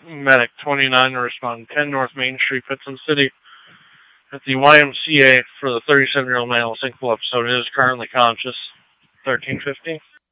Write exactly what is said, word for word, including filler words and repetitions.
Medic twenty-nine to respond. ten North Main Street, Pittston City. At the Y M C A for the thirty-seven-year-old male sinkhole episode. It is currently conscious. thirteen fifty.